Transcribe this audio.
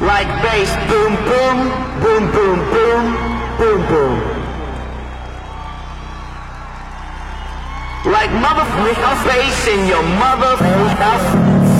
Like bass, boom, boom, boom, boom, boom, boom, boom. Like motherfucking bass in your motherfucking house.